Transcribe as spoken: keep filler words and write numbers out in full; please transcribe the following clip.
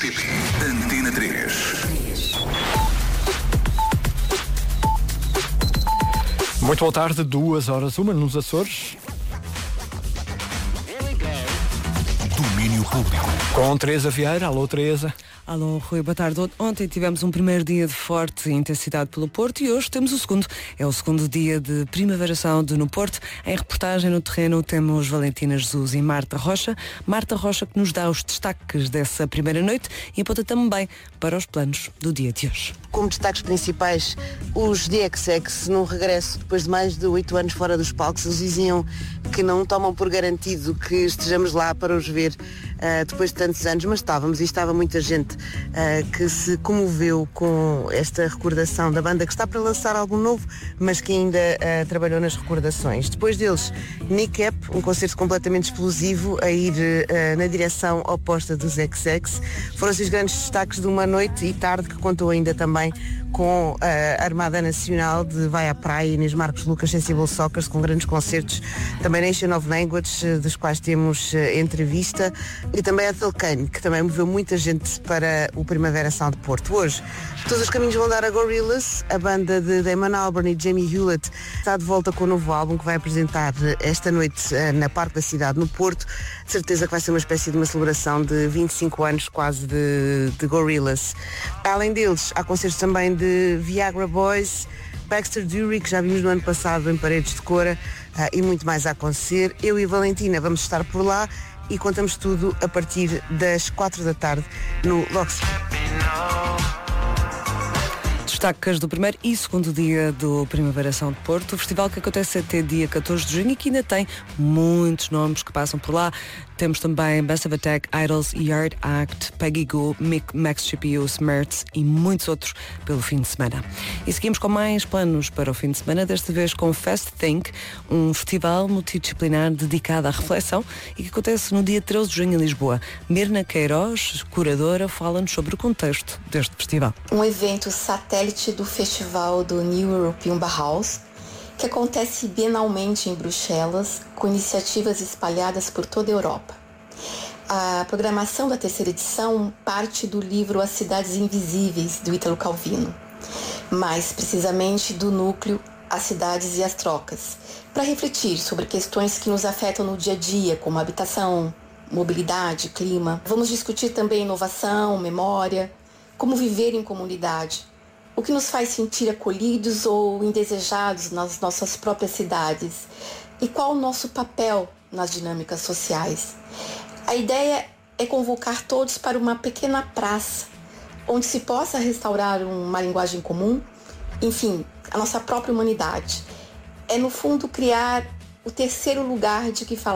R T P Antena três. Muito boa tarde, duas horas, uma nos Açores. Domínio Público. Com Teresa Vieira. Alô, Teresa. Alô, Rui, boa tarde. Ontem tivemos um primeiro dia de forte intensidade pelo Porto e hoje temos o segundo. É o segundo dia de Primaveração de no Porto. Em reportagem no terreno temos Valentina Jesus e Marta Rocha. Marta Rocha que nos dá os destaques dessa primeira noite e aponta também para os planos do dia de hoje. Como destaques principais, os D X X, num regresso depois de mais de oito anos fora dos palcos, eles diziam que não tomam por garantido que estejamos lá para os ver uh, depois de tantos anos, mas estávamos e estava muita gente uh, que se comoveu com esta recordação da banda que está para lançar algo novo, mas que ainda uh, trabalhou nas recordações. Depois deles, Nick Cap, um concerto completamente explosivo a ir uh, na direção oposta dos X X. Foram os grandes destaques de uma noite e tarde que contou ainda também com a Armada Nacional de Vai à Praia, Inês Marcos Lucas, Sensible Soccers, com grandes concertos, também Nation of Language, dos quais temos uh, entrevista, e também a Telcane, que também moveu muita gente para o Primavera Sound de Porto. Hoje, todos os caminhos vão dar a Gorillaz, a banda de Damon Albarn e Jamie Hewlett está de volta com o novo álbum que vai apresentar esta noite uh, na Parque da Cidade, no Porto. De certeza que vai ser uma espécie de uma celebração de vinte e cinco anos quase de, de Gorillaz. Além deles, há concertos também de Viagra Boys, Baxter Dury, que já vimos no ano passado em Paredes de Cora, uh, e muito mais a acontecer. Eu e a Valentina vamos estar por lá e contamos tudo a partir das quatro da tarde no Loxy. Destaques do primeiro e segundo dia do Primaveração de Porto, o festival que acontece até dia catorze de junho e que ainda tem muitos nomes que passam por lá. Temos também Best of Attack, Idols, Yard Act, Peggy Gou, Mick, Max G P U, Smertz e muitos outros pelo fim de semana. E seguimos com mais planos para o fim de semana, desta vez com Fast Think, um festival multidisciplinar dedicado à reflexão e que acontece no dia treze de junho em Lisboa. Mirna Queiroz, curadora, fala-nos sobre o contexto deste festival. Um evento satélite do festival do New European Bauhaus, que acontece bienalmente em Bruxelas, com iniciativas espalhadas por toda a Europa. A programação da terceira edição parte do livro As Cidades Invisíveis, do Ítalo Calvino, mais precisamente do núcleo As Cidades e as Trocas, para refletir sobre questões que nos afetam no dia a dia, como habitação, mobilidade, clima. Vamos discutir também inovação, memória, como viver em comunidade, o que nos faz sentir acolhidos ou indesejados nas nossas próprias cidades e qual o nosso papel nas dinâmicas sociais. A ideia é convocar todos para uma pequena praça, onde se possa restaurar uma linguagem comum, enfim, a nossa própria humanidade. É, no fundo, criar o terceiro lugar de que falar.